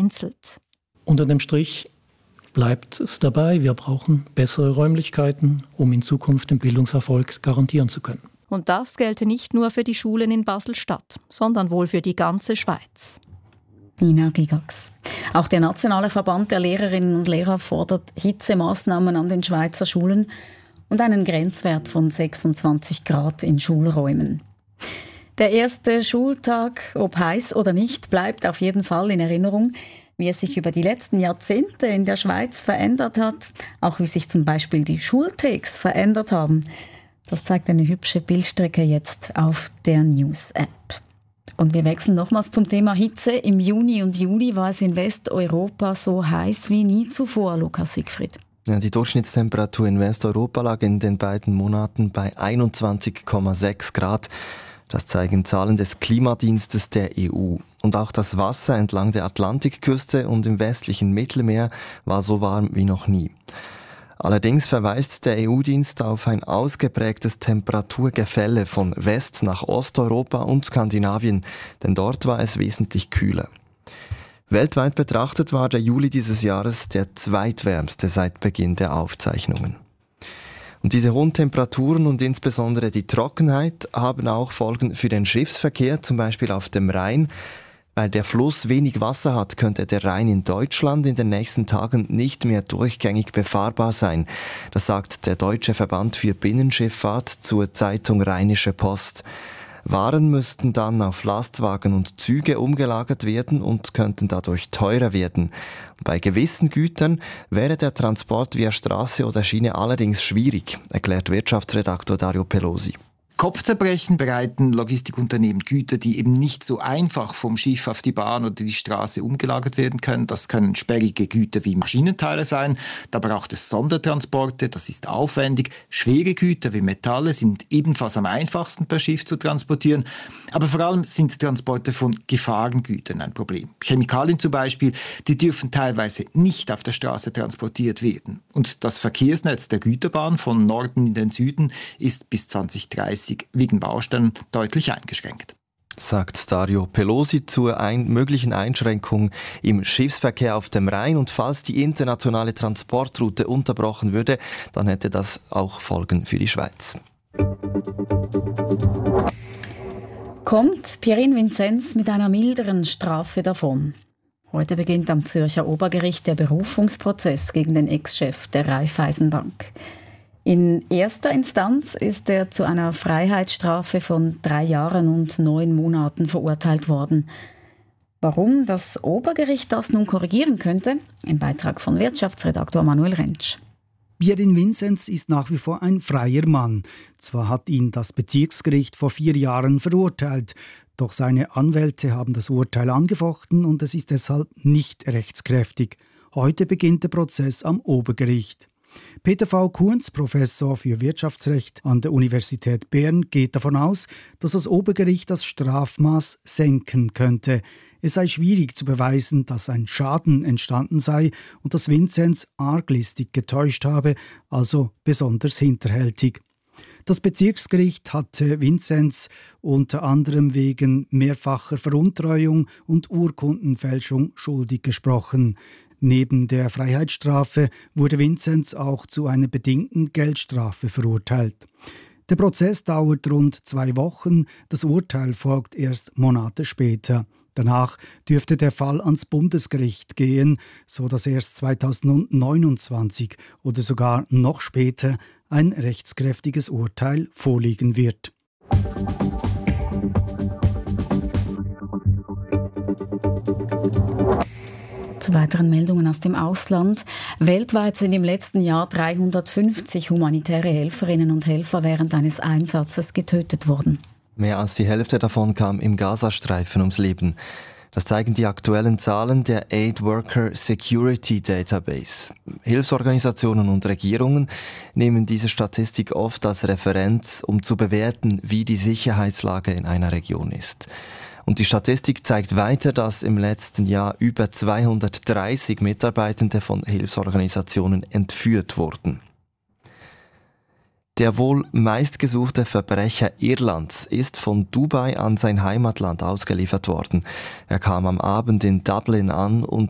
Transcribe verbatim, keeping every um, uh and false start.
vereinzelt. Unter dem Strich bleibt es dabei, wir brauchen bessere Räumlichkeiten, um in Zukunft den Bildungserfolg garantieren zu können. Und das gelte nicht nur für die Schulen in Basel-Stadt, sondern wohl für die ganze Schweiz. Nina Gigax. Auch der Nationale Verband der Lehrerinnen und Lehrer fordert Hitzemaßnahmen an den Schweizer Schulen und einen Grenzwert von sechsundzwanzig Grad in Schulräumen. Der erste Schultag, ob heiß oder nicht, bleibt auf jeden Fall in Erinnerung. Wie es sich über die letzten Jahrzehnte in der Schweiz verändert hat, auch wie sich zum Beispiel die Schultakes verändert haben, das zeigt eine hübsche Bildstrecke jetzt auf der News-App. Und wir wechseln nochmals zum Thema Hitze. Im Juni und Juli war es in Westeuropa so heiß wie nie zuvor, Lukas Siegfried. Ja, die Durchschnittstemperatur in Westeuropa lag in den beiden Monaten bei einundzwanzig Komma sechs Grad. Das zeigen Zahlen des Klimadienstes der E U. Und auch das Wasser entlang der Atlantikküste und im westlichen Mittelmeer war so warm wie noch nie. Allerdings verweist der E U-Dienst auf ein ausgeprägtes Temperaturgefälle von West- nach Osteuropa und Skandinavien, denn dort war es wesentlich kühler. Weltweit betrachtet war der Juli dieses Jahres der zweitwärmste seit Beginn der Aufzeichnungen. Und diese hohen Temperaturen und insbesondere die Trockenheit haben auch Folgen für den Schiffsverkehr, zum Beispiel auf dem Rhein. Weil der Fluss wenig Wasser hat, könnte der Rhein in Deutschland in den nächsten Tagen nicht mehr durchgängig befahrbar sein. Das sagt der Deutsche Verband für Binnenschifffahrt zur Zeitung Rheinische Post. Waren müssten dann auf Lastwagen und Züge umgelagert werden und könnten dadurch teurer werden. Bei gewissen Gütern wäre der Transport via Straße oder Schiene allerdings schwierig, erklärt Wirtschaftsredaktor Dario Pelosi. Kopfzerbrechen bereiten Logistikunternehmen Güter, die eben nicht so einfach vom Schiff auf die Bahn oder die Straße umgelagert werden können. Das können sperrige Güter wie Maschinenteile sein. Da braucht es Sondertransporte, das ist aufwendig. Schwere Güter wie Metalle sind ebenfalls am einfachsten per Schiff zu transportieren. Aber vor allem sind Transporte von Gefahrengütern ein Problem. Chemikalien zum Beispiel, die dürfen teilweise nicht auf der Straße transportiert werden. Und das Verkehrsnetz der Güterbahn von Norden in den Süden ist bis zwanzig dreißig wegen Baustellen deutlich eingeschränkt. Sagt Dario Pelosi zur ein- möglichen Einschränkung im Schiffsverkehr auf dem Rhein. Und falls die internationale Transportroute unterbrochen würde, dann hätte das auch Folgen für die Schweiz. Kommt Pierin Vinzenz mit einer milderen Strafe davon? Heute beginnt am Zürcher Obergericht der Berufungsprozess gegen den Ex-Chef der Raiffeisenbank. In erster Instanz ist er zu einer Freiheitsstrafe von drei Jahren und neun Monaten verurteilt worden. Warum das Obergericht das nun korrigieren könnte? Im Beitrag von Wirtschaftsredaktor Manuel Rentsch. Pierin Vinzenz ist nach wie vor ein freier Mann. Zwar hat ihn das Bezirksgericht vor vier Jahren verurteilt, doch seine Anwälte haben das Urteil angefochten und es ist deshalb nicht rechtskräftig. Heute beginnt der Prozess am Obergericht. Peter V. Kunz, Professor für Wirtschaftsrecht an der Universität Bern, geht davon aus, dass das Obergericht das Strafmaß senken könnte. Es sei schwierig zu beweisen, dass ein Schaden entstanden sei und dass Vinzenz arglistig getäuscht habe, also besonders hinterhältig. Das Bezirksgericht hatte Vinzenz unter anderem wegen mehrfacher Veruntreuung und Urkundenfälschung schuldig gesprochen. Neben der Freiheitsstrafe wurde Vinzenz auch zu einer bedingten Geldstrafe verurteilt. Der Prozess dauert rund zwei Wochen, das Urteil folgt erst Monate später. Danach dürfte der Fall ans Bundesgericht gehen, sodass erst zweitausendneunundzwanzig oder sogar noch später ein rechtskräftiges Urteil vorliegen wird. Zu weiteren Meldungen aus dem Ausland. Weltweit sind im letzten Jahr dreihundertfünfzig humanitäre Helferinnen und Helfer während eines Einsatzes getötet worden. Mehr als die Hälfte davon kam im Gazastreifen ums Leben. Das zeigen die aktuellen Zahlen der Aid Worker Security Database. Hilfsorganisationen und Regierungen nehmen diese Statistik oft als Referenz, um zu bewerten, wie die Sicherheitslage in einer Region ist. Und die Statistik zeigt weiter, dass im letzten Jahr über zweihundertdreißig Mitarbeitende von Hilfsorganisationen entführt wurden. Der wohl meistgesuchte Verbrecher Irlands ist von Dubai an sein Heimatland ausgeliefert worden. Er kam am Abend in Dublin an und